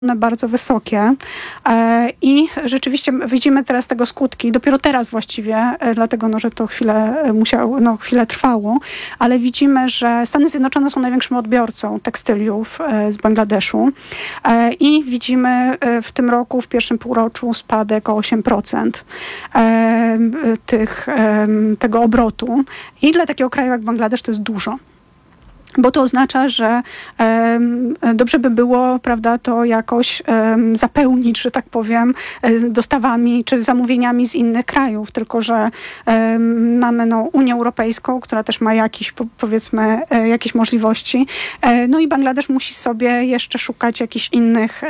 bardzo wysokie i rzeczywiście widzimy teraz tego skutki, dopiero teraz właściwie, dlatego że to chwilę trwało, ale widzimy, że Stany Zjednoczone są największym odbiorcą tekstyliów z Bangladeszu i widzimy w tym roku, w pierwszym półroczu spadek o 8% tego obrotu i dla takiego kraju jak Bangladesz to jest dużo. Bo to oznacza, że dobrze by było, prawda, to jakoś zapełnić, że tak powiem, dostawami czy zamówieniami z innych krajów. Tylko że mamy Unię Europejską, która też ma jakieś możliwości. No i Bangladesz musi sobie jeszcze szukać jakichś innych,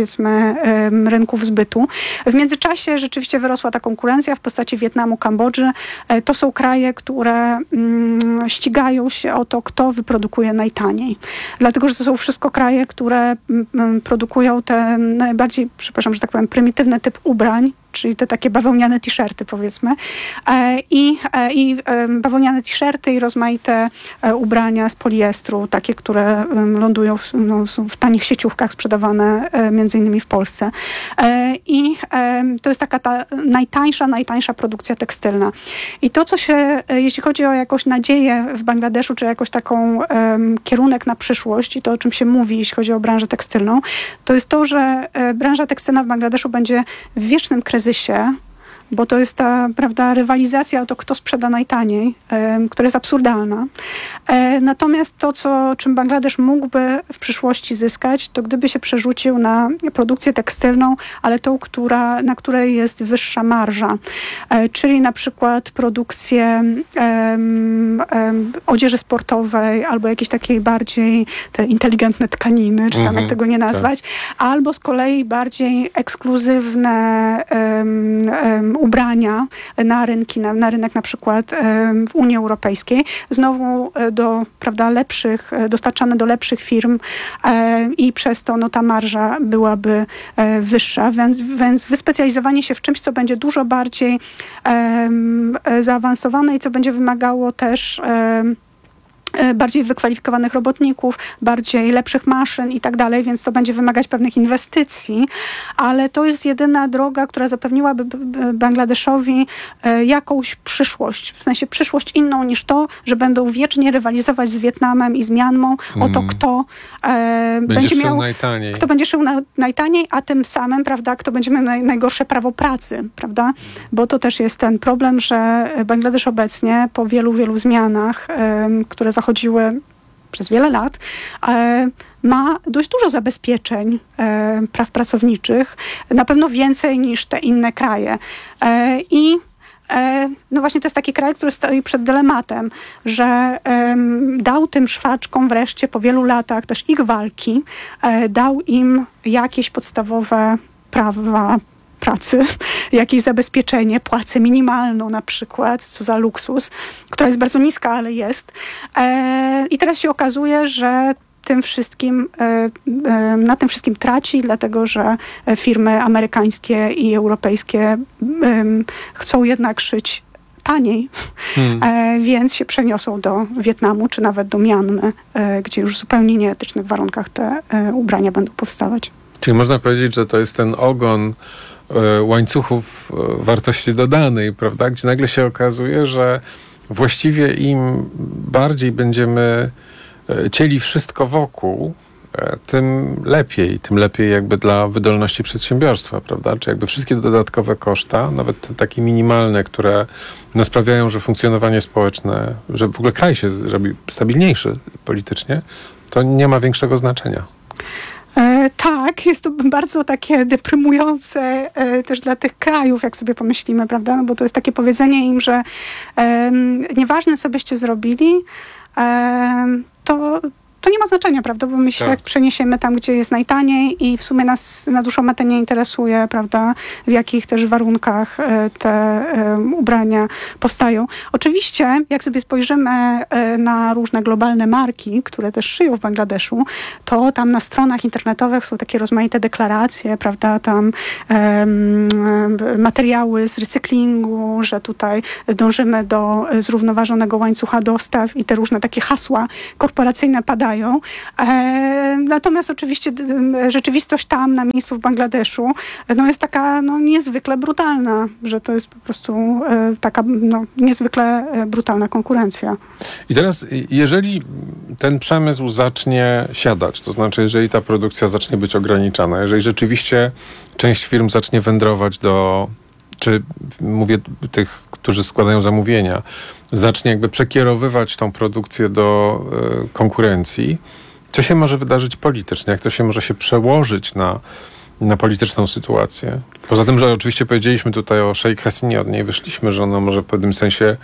rynków zbytu. W międzyczasie rzeczywiście wyrosła ta konkurencja w postaci Wietnamu, Kambodży. To są kraje, które ścigają się o to, kto wyprodukuje najtaniej. Dlatego, że to są wszystko kraje, które produkują te najbardziej, przepraszam, że tak powiem, prymitywny typ ubrań, czyli te takie bawełniane t-shirty, powiedzmy. I bawełniane t-shirty i rozmaite ubrania z poliestru, takie, które lądują w tanich sieciówkach sprzedawane między innymi w Polsce. I to jest taka ta najtańsza produkcja tekstylna. I to, co się, jeśli chodzi o jakąś nadzieję w Bangladeszu, czy jakoś taką kierunek na przyszłość i to, o czym się mówi, jeśli chodzi o branżę tekstylną, to jest to, że branża tekstylna w Bangladeszu będzie w wiecznym kryzysie, bo to jest ta, prawda, rywalizacja o to, kto sprzeda najtaniej, która jest absurdalna. Natomiast to, czym Bangladesz mógłby w przyszłości zyskać, to gdyby się przerzucił na produkcję tekstylną, ale tą, na której jest wyższa marża. Czyli na przykład produkcję odzieży sportowej albo jakiejś takiej bardziej te inteligentne tkaniny, czy tam jak tego nie nazwać, albo z kolei bardziej ekskluzywne ubrania na rynek na przykład w Unii Europejskiej. Znowu dostarczane do lepszych firm i przez to ta marża byłaby wyższa. Więc wyspecjalizowanie się w czymś, co będzie dużo bardziej zaawansowane i co będzie wymagało też bardziej wykwalifikowanych robotników, bardziej lepszych maszyn i tak dalej, więc to będzie wymagać pewnych inwestycji, ale to jest jedyna droga, która zapewniłaby Bangladeszowi jakąś przyszłość, w sensie przyszłość inną niż to, że będą wiecznie rywalizować z Wietnamem i z Mianmą o to, kto będzie miał najtaniej. Kto będzie szył najtaniej, a tym samym, prawda, kto będzie miał najgorsze prawo pracy, prawda? Bo to też jest ten problem, że Bangladesz obecnie po wielu zmianach, które zachodziły przez wiele lat, ma dość dużo zabezpieczeń praw pracowniczych, na pewno więcej niż te inne kraje. I właśnie to jest taki kraj, który stoi przed dylematem, że dał tym szwaczkom wreszcie po wielu latach też ich walki, dał im jakieś podstawowe prawa pracy, jakieś zabezpieczenie, płacę minimalną na przykład, co za luksus, która jest bardzo niska, ale jest. I teraz się okazuje, że na tym wszystkim traci, dlatego że firmy amerykańskie i europejskie chcą jednak szyć taniej, więc się przeniosą do Wietnamu, czy nawet do Mianmy, gdzie już w zupełnie nieetycznych warunkach te ubrania będą powstawać. Czyli można powiedzieć, że to jest ten ogon łańcuchów wartości dodanej, prawda? Gdzie nagle się okazuje, że właściwie im bardziej będziemy cieli wszystko wokół, tym lepiej jakby dla wydolności przedsiębiorstwa, prawda? Czy jakby wszystkie dodatkowe koszta, nawet te takie minimalne, które sprawiają, że funkcjonowanie społeczne, że w ogóle kraj się robi stabilniejszy politycznie, to nie ma większego znaczenia. Tak, jest to bardzo takie deprymujące też dla tych krajów, jak sobie pomyślimy, prawda? No bo to jest takie powiedzenie im, że nieważne co byście zrobili, to nie ma znaczenia, prawda? Bo my się jak przeniesiemy tam, gdzie jest najtaniej i w sumie nas na dłuższą metę nie interesuje, prawda? W jakich też warunkach te ubrania powstają. Oczywiście, jak sobie spojrzymy na różne globalne marki, które też szyją w Bangladeszu, to tam na stronach internetowych są takie rozmaite deklaracje, prawda? Tam materiały z recyklingu, że tutaj dążymy do zrównoważonego łańcucha dostaw i te różne takie hasła korporacyjne padają. pomagają. Natomiast oczywiście rzeczywistość tam na miejscu w Bangladeszu jest taka niezwykle brutalna, że to jest po prostu taka niezwykle brutalna konkurencja. I teraz, jeżeli ten przemysł zacznie siadać, to znaczy, jeżeli ta produkcja zacznie być ograniczana, jeżeli rzeczywiście część firm zacznie wędrować czy mówię tych, którzy składają zamówienia, zacznie jakby przekierowywać tą produkcję do konkurencji, co się może wydarzyć politycznie? Jak to się może się przełożyć na polityczną sytuację? Poza tym, że oczywiście powiedzieliśmy tutaj o Sheikh Hasinie, od niej wyszliśmy, że ona może w pewnym sensie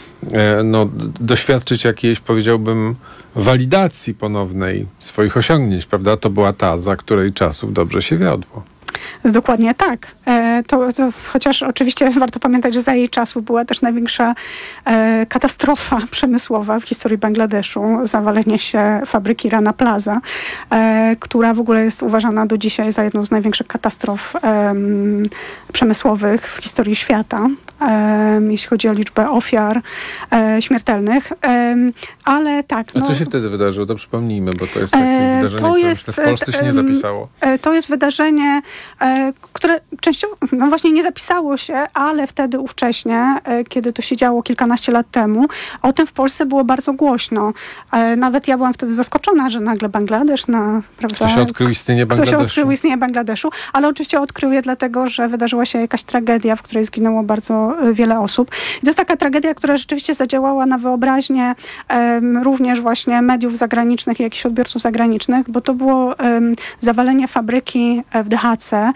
doświadczyć jakiejś, powiedziałbym, walidacji ponownej swoich osiągnięć, prawda? To była ta, za której czasów dobrze się wiodło. Dokładnie tak. To chociaż oczywiście warto pamiętać, że za jej czasów była też największa katastrofa przemysłowa w historii Bangladeszu, zawalenie się fabryki Rana Plaza, która w ogóle jest uważana do dzisiaj za jedną z największych katastrof przemysłowych w historii świata, jeśli chodzi o liczbę ofiar śmiertelnych. Ale tak. A co się wtedy wydarzyło? To przypomnijmy, bo to jest takie wydarzenie, które w Polsce się nie zapisało. To jest wydarzenie, które częściowo, właśnie nie zapisało się, ale wtedy ówcześnie, kiedy to się działo kilkanaście lat temu, o tym w Polsce było bardzo głośno. Nawet ja byłam wtedy zaskoczona, że nagle Bangladesz, prawda? Ktoś odkrył istnienie Bangladeszu. Ale oczywiście odkrył je dlatego, że wydarzyła się jakaś tragedia, w której zginęło bardzo wiele osób. I to jest taka tragedia, która rzeczywiście zadziałała na wyobraźnię również właśnie mediów zagranicznych i jakichś odbiorców zagranicznych, bo to było zawalenie fabryki w Dhatse,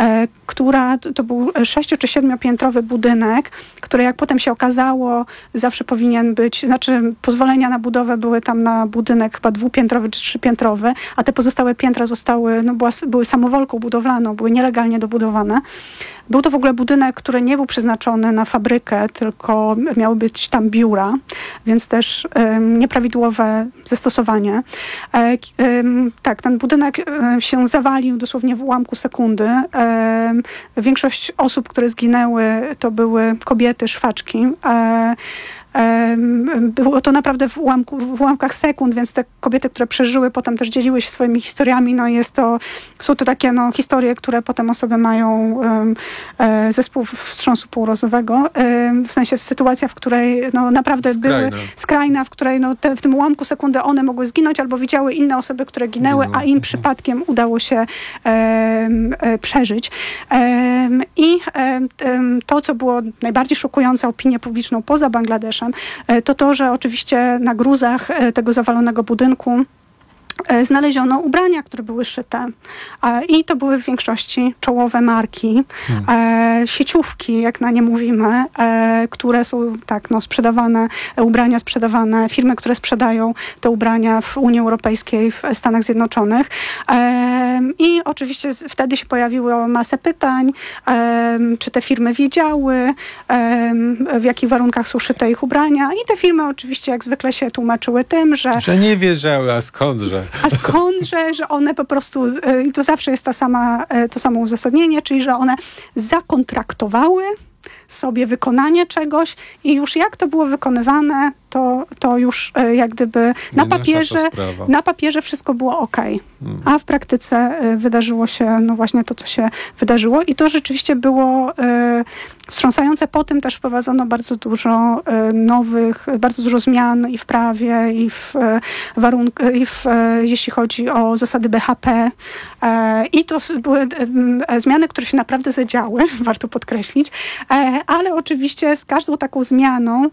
to był 6 czy 7-piętrowy budynek, który jak potem się okazało, zawsze powinien być, pozwolenia na budowę były tam na budynek chyba 2-piętrowy czy 3-piętrowy, a te pozostałe piętra były samowolką budowlaną, były nielegalnie dobudowane. Był to w ogóle budynek, który nie był przeznaczony na fabrykę, tylko miały być tam biura, więc też nieprawidłowe zastosowanie. Tak, ten budynek się zawalił dosłownie w ułamku sekundy. Większość osób, które zginęły, to były kobiety, szwaczki. Było to naprawdę w ułamkach sekund, więc te kobiety, które przeżyły, potem też dzieliły się swoimi historiami. Są to takie historie, które potem osoby mają zespół wstrząsu półrozowego. W sensie sytuacja, w której naprawdę były skrajna, w której w tym ułamku sekundy one mogły zginąć albo widziały inne osoby, które ginęły, a im przypadkiem udało się przeżyć. I to, co było najbardziej szokujące opinię publiczną poza Bangladeszem, to, że oczywiście na gruzach tego zawalonego budynku znaleziono ubrania, które były szyte. I to były w większości czołowe marki, sieciówki, jak na nie mówimy, które są sprzedawane, ubrania sprzedawane, firmy, które sprzedają te ubrania w Unii Europejskiej, w Stanach Zjednoczonych. I oczywiście wtedy się pojawiło masę pytań, czy te firmy wiedziały, w jakich warunkach są szyte ich ubrania. I te firmy oczywiście jak zwykle się tłumaczyły tym, że nie wiedziały, a skądże? A skądże, że one po prostu, i to zawsze jest to samo uzasadnienie, czyli że one zakontraktowały sobie wykonanie czegoś i już jak to było wykonywane, to już jak gdyby na papierze wszystko było okej. A w praktyce wydarzyło się właśnie to, co się wydarzyło i to rzeczywiście było wstrząsające. Po tym też wprowadzono bardzo dużo bardzo dużo zmian i w prawie, i w warunkach, jeśli chodzi o zasady BHP. I to były zmiany, które się naprawdę zadziały, warto podkreślić, ale oczywiście z każdą taką zmianą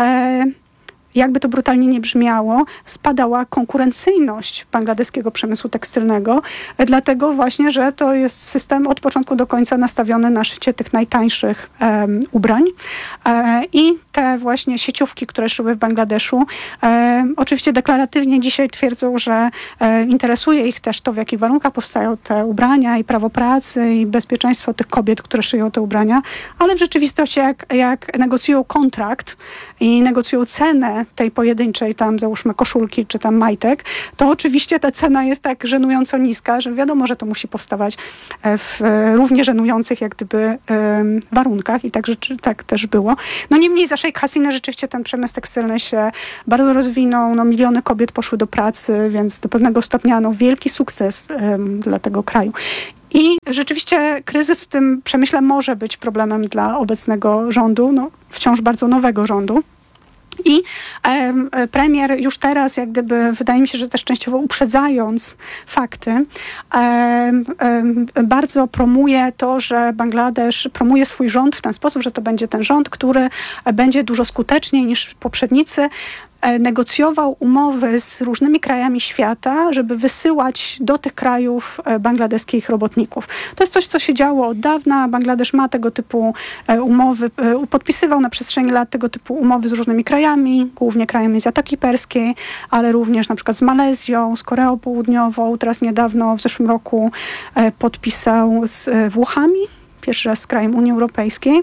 jakby to brutalnie nie brzmiało, spadała konkurencyjność bangladeskiego przemysłu tekstylnego, dlatego właśnie, że to jest system od początku do końca nastawiony na szycie tych najtańszych ubrań. I te właśnie sieciówki, które szyły w Bangladeszu, oczywiście deklaratywnie dzisiaj twierdzą, że interesuje ich też to, w jakich warunkach powstają te ubrania i prawo pracy i bezpieczeństwo tych kobiet, które szyją te ubrania, ale w rzeczywistości jak negocjują kontrakt i negocjują cenę cenę tej pojedynczej tam załóżmy koszulki czy tam majtek, to oczywiście ta cena jest tak żenująco niska, że wiadomo, że to musi powstawać w równie żenujących jak gdyby warunkach i tak też było. No niemniej za Sheikh Hasiny rzeczywiście ten przemysł tekstylny się bardzo rozwinął, no miliony kobiet poszły do pracy, więc do pewnego stopnia no wielki sukces dla tego kraju. I rzeczywiście kryzys w tym przemyśle może być problemem dla obecnego rządu, no wciąż bardzo nowego rządu. I premier już teraz, jak gdyby, wydaje mi się, że też częściowo uprzedzając fakty, bardzo promuje to, że Bangladesz promuje swój rząd w ten sposób, że to będzie ten rząd, który będzie dużo skuteczniej niż poprzednicy negocjował umowy z różnymi krajami świata, żeby wysyłać do tych krajów bangladeskich robotników. To jest coś, co się działo od dawna. Bangladesz ma tego typu umowy, podpisywał na przestrzeni lat tego typu umowy z różnymi krajami, głównie krajami z Zatoki Perskiej, ale również na przykład z Malezją, z Koreą Południową. Teraz niedawno, w zeszłym roku podpisał z Włochami, pierwszy raz z krajem Unii Europejskiej,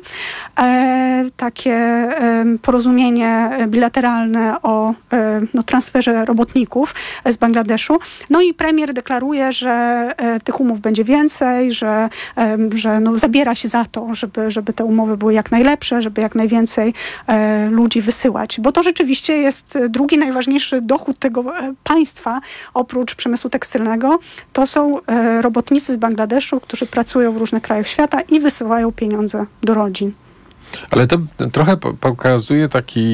takie porozumienie bilateralne o transferze robotników z Bangladeszu. No i premier deklaruje, że tych umów będzie więcej, że zabiera się za to, żeby te umowy były jak najlepsze, żeby jak najwięcej ludzi wysyłać. Bo to rzeczywiście jest drugi najważniejszy dochód tego państwa, oprócz przemysłu tekstylnego. To są robotnicy z Bangladeszu, którzy pracują w różnych krajach świata i wysyłają pieniądze do rodzin. Ale to trochę pokazuje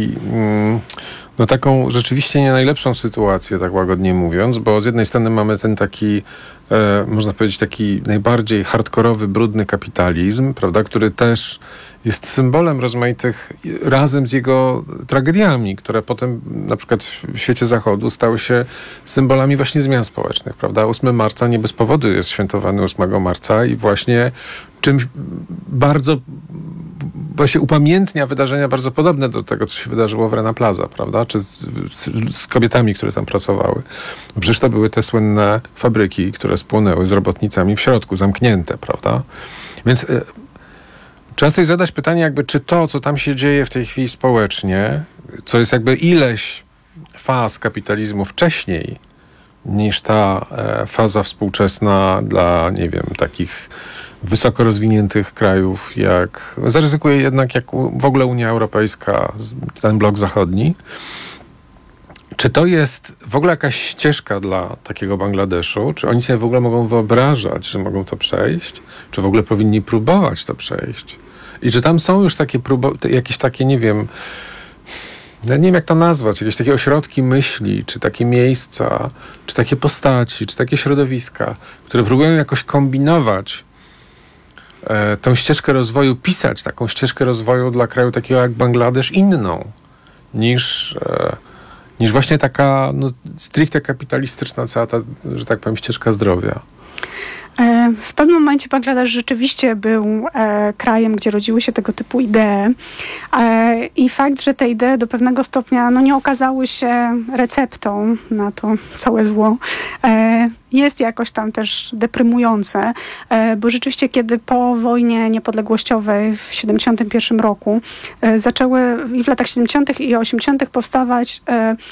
taką rzeczywiście nie najlepszą sytuację, tak łagodnie mówiąc, bo z jednej strony mamy ten taki, można powiedzieć, taki najbardziej hardkorowy, brudny kapitalizm, prawda, który też jest symbolem rozmaitych, razem z jego tragediami, które potem na przykład w świecie zachodu stały się symbolami właśnie zmian społecznych, prawda? 8 marca nie bez powodu jest świętowany 8 marca i właśnie czymś bardzo właśnie upamiętnia wydarzenia bardzo podobne do tego, co się wydarzyło w Rana Plaza, prawda? Czy z kobietami, które tam pracowały. Przecież to były te słynne fabryki, które spłonęły z robotnicami w środku, zamknięte, prawda? Więc trzeba sobie zadać pytanie, jakby czy to, co tam się dzieje w tej chwili społecznie, co jest jakby ileś faz kapitalizmu wcześniej niż ta faza współczesna dla, nie wiem, takich wysoko rozwiniętych krajów, jak zaryzykuję jednak jak w ogóle Unia Europejska, ten blok zachodni. Czy to jest w ogóle jakaś ścieżka dla takiego Bangladeszu? Czy oni sobie w ogóle mogą wyobrażać, że mogą to przejść? Czy w ogóle powinni próbować to przejść? I czy tam są już takie jakieś takie, nie wiem, ja nie wiem jak to nazwać, jakieś takie ośrodki myśli, czy takie miejsca, czy takie postaci, czy takie środowiska, które próbują jakoś kombinować tą ścieżkę rozwoju, pisać taką ścieżkę rozwoju dla kraju takiego jak Bangladesz inną niż właśnie taka stricte kapitalistyczna cała ta, że tak powiem, ścieżka zdrowia. W pewnym momencie Bangladesz rzeczywiście był krajem, gdzie rodziły się tego typu idee i fakt, że te idee do pewnego stopnia nie okazały się receptą na to całe zło, jest jakoś tam też deprymujące, bo rzeczywiście kiedy po wojnie niepodległościowej w 1971 roku zaczęły i w latach 70. i 80. powstawać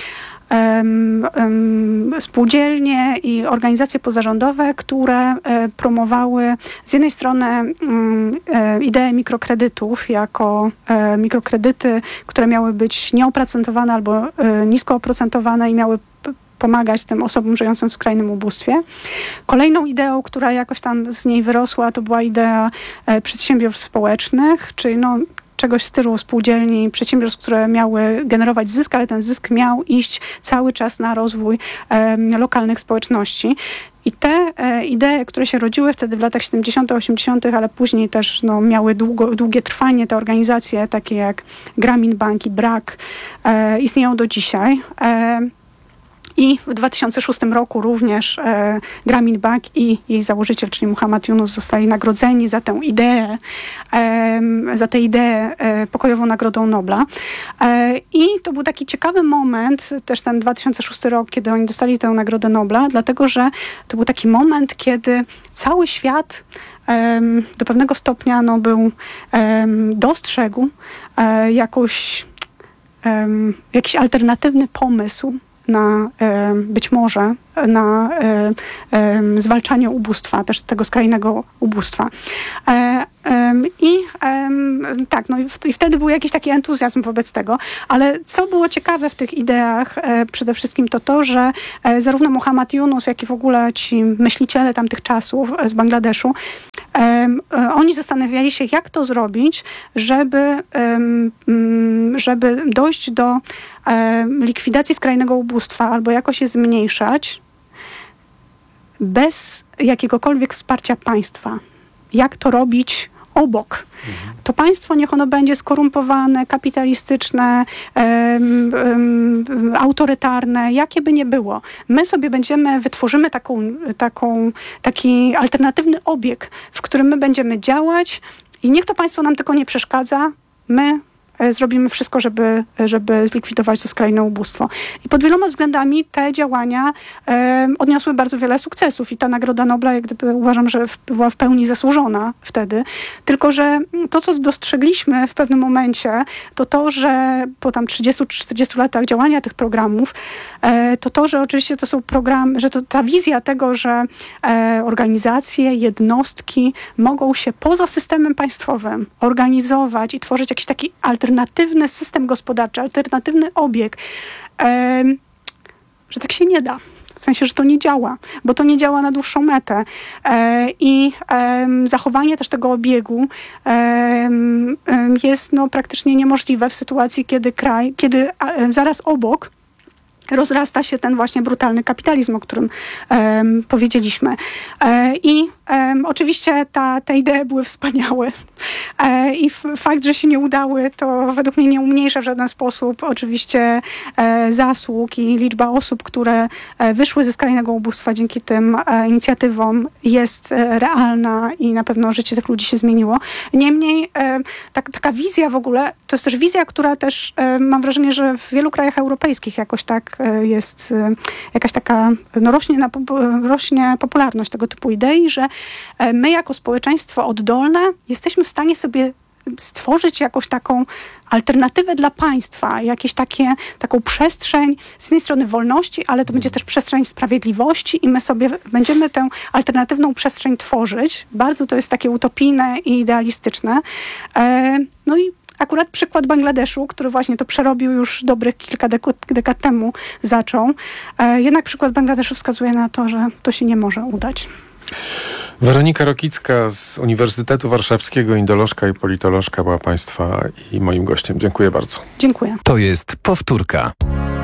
spółdzielnie i organizacje pozarządowe, które promowały z jednej strony ideę mikrokredytów jako mikrokredyty, które miały być nieoprocentowane albo nisko oprocentowane i miały pomagać tym osobom żyjącym w skrajnym ubóstwie. Kolejną ideą, która jakoś tam z niej wyrosła, to była idea przedsiębiorstw społecznych, czyli czegoś w stylu spółdzielni, przedsiębiorstw, które miały generować zysk, ale ten zysk miał iść cały czas na rozwój lokalnych społeczności. I te idee, które się rodziły wtedy w latach 70., 80., ale później też miały długie trwanie, te organizacje takie jak Grameen Bank i BRAC istnieją do dzisiaj. I w 2006 roku również Grameen Bank i jej założyciel, czyli Muhammad Yunus, zostali nagrodzeni za tę ideę pokojową Nagrodą Nobla. I to był taki ciekawy moment, też ten 2006 rok, kiedy oni dostali tę Nagrodę Nobla, dlatego że to był taki moment, kiedy cały świat do pewnego stopnia dostrzegł jakąś jakiś alternatywny pomysł na być może na zwalczanie ubóstwa, też tego skrajnego ubóstwa. Tak, no i wtedy był jakiś taki entuzjazm wobec tego, ale co było ciekawe w tych ideach przede wszystkim to, że zarówno Muhammad Yunus, jak i w ogóle ci myśliciele tamtych czasów z Bangladeszu, oni zastanawiali się, jak to zrobić, żeby dojść do likwidacji skrajnego ubóstwa albo jakoś je zmniejszać bez jakiegokolwiek wsparcia państwa. Jak to robić obok? To państwo niech ono będzie skorumpowane, kapitalistyczne, autorytarne, jakie by nie było. My sobie wytworzymy taki alternatywny obieg, w którym my będziemy działać i niech to państwo nam tylko nie przeszkadza. My zrobimy wszystko, żeby zlikwidować to skrajne ubóstwo. I pod wieloma względami te działania odniosły bardzo wiele sukcesów i ta Nagroda Nobla, jak gdyby uważam, że była w pełni zasłużona wtedy. Tylko, że to, co dostrzegliśmy w pewnym momencie, to, że po tam 30 czy 40 latach działania tych programów, to, że oczywiście to są programy, że to ta wizja tego, że organizacje, jednostki mogą się poza systemem państwowym organizować i tworzyć jakiś taki alternatywny system gospodarczy, alternatywny obieg, że tak się nie da. W sensie, że to nie działa, bo to nie działa na dłuższą metę. I zachowanie też tego obiegu jest praktycznie niemożliwe w sytuacji, kiedy zaraz obok rozrasta się ten właśnie brutalny kapitalizm, o którym powiedzieliśmy. I oczywiście te idee były wspaniałe. I fakt, że się nie udały, to według mnie nie umniejsza w żaden sposób oczywiście zasług i liczba osób, które wyszły ze skrajnego ubóstwa dzięki tym inicjatywom jest realna i na pewno życie tych ludzi się zmieniło. Niemniej taka wizja w ogóle, to jest też wizja, która też mam wrażenie, że w wielu krajach europejskich jakoś tak jest jakaś taka, rośnie popularność tego typu idei, że my jako społeczeństwo oddolne jesteśmy w stanie sobie stworzyć jakąś taką alternatywę dla państwa, taką przestrzeń z jednej strony wolności, ale to będzie też przestrzeń sprawiedliwości i my sobie będziemy tę alternatywną przestrzeń tworzyć. Bardzo to jest takie utopijne i idealistyczne. No i akurat przykład Bangladeszu, który właśnie to przerobił już dobrych kilka dekad temu, zaczął. Jednak przykład Bangladeszu wskazuje na to, że to się nie może udać. Weronika Rokicka z Uniwersytetu Warszawskiego, indolożka i politolożka była Państwa i moim gościem. Dziękuję bardzo. Dziękuję. To jest powtórka.